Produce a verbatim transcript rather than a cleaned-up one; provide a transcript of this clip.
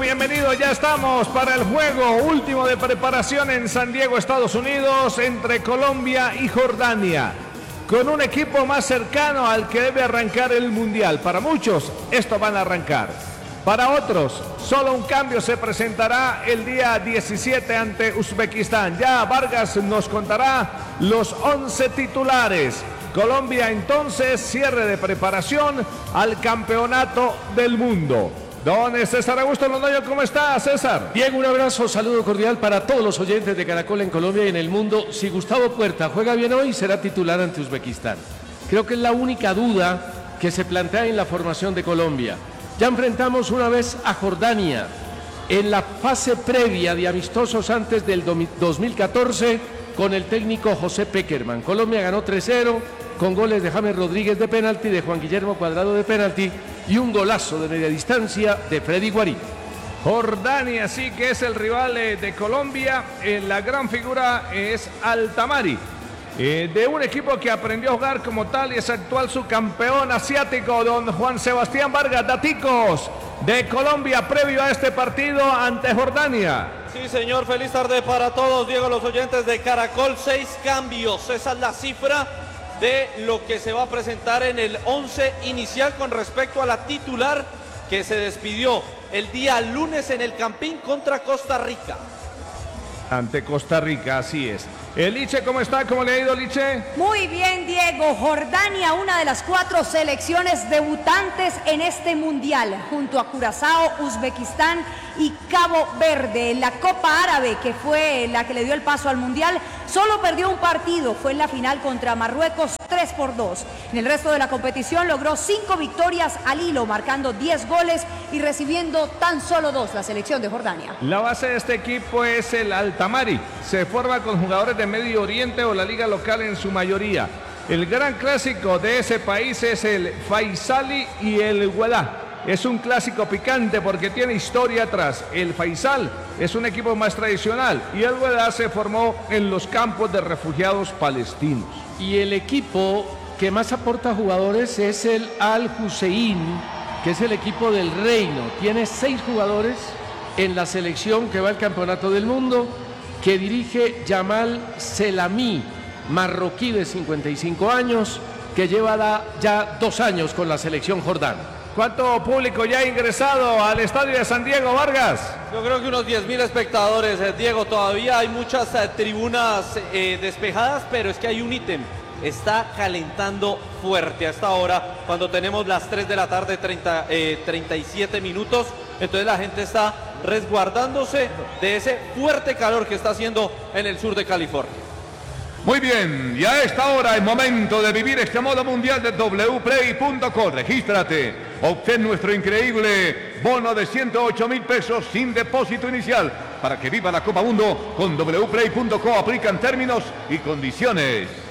bienvenidos. Ya estamos para el juego último de preparación en San Diego, Estados Unidos, entre Colombia y Jordania, con un equipo más cercano al que debe arrancar el Mundial. Para muchos, estos van a arrancar. Para otros, solo un cambio se presentará el día diecisiete ante Uzbekistán. Ya Vargas nos contará los once titulares. Colombia entonces, cierre de preparación al campeonato del mundo. Don César Augusto Londoño, ¿cómo está, César? Bien, un abrazo, saludo cordial para todos los oyentes de Caracol en Colombia y en el mundo. Si Gustavo Puerta juega bien hoy, será titular ante Uzbekistán. Creo que es la única duda que se plantea en la formación de Colombia. Ya enfrentamos una vez a Jordania en la fase previa de amistosos antes del dos mil catorce con el técnico José Peckerman. Colombia ganó tres cero con goles de James Rodríguez de penalti, de Juan Guillermo Cuadrado de penalti y un golazo de media distancia de Freddy Guarín. Jordania sí que es el rival eh, de Colombia. Eh, la gran figura es Altamari, eh, de un equipo que aprendió a jugar como tal y es actual subcampeón asiático. Don Juan Sebastián Vargas, daticos de Colombia previo a este partido ante Jordania. Sí, señor, feliz tarde para todos. Diego, los oyentes de Caracol, seis cambios, esa es la cifra de lo que se va a presentar en el once inicial con respecto a la titular que se despidió el día lunes en el Campín contra Costa Rica. Ante Costa Rica, así es. El Liche, ¿cómo está? ¿Cómo le ha ido, Liche? Muy bien, Diego. Jordania, una de las cuatro selecciones debutantes en este mundial, junto a Curazao, Uzbekistán y Cabo Verde. En la Copa Árabe, que fue la que le dio el paso al mundial, solo perdió un partido, fue en la final contra Marruecos, tres por dos. En el resto de la competición logró cinco victorias al hilo, marcando diez goles y recibiendo tan solo dos la selección de Jordania. La base de este equipo es el Altamari. Se forma con jugadores de Medio Oriente o la liga local en su mayoría. El gran clásico de ese país es el Faisali y el Weda. Es un clásico picante porque tiene historia atrás. El Faisal es un equipo más tradicional y el Weda se formó en los campos de refugiados palestinos. Y el equipo que más aporta jugadores es el Al Hussein, que es el equipo del Reino. Tiene seis jugadores en la selección que va al Campeonato del Mundo, que dirige Yamal Selami, marroquí de cincuenta y cinco años, que lleva ya dos años con la selección jordana. ¿Cuánto público ya ha ingresado al estadio de San Diego, Vargas? Yo creo que unos diez mil espectadores, eh, Diego. Todavía hay muchas eh, tribunas eh, despejadas, pero es que hay un ítem. Está calentando fuerte a esta hora, cuando tenemos las tres de la tarde, treinta, eh, treinta y siete minutos. Entonces la gente está resguardándose de ese fuerte calor que está haciendo en el sur de California. Muy bien, y a esta hora es momento de vivir este modo mundial de w play punto com. Regístrate, obtén nuestro increíble bono de ciento ocho mil pesos sin depósito inicial para que viva la Copa Mundo con w play punto com. Aplican términos y condiciones.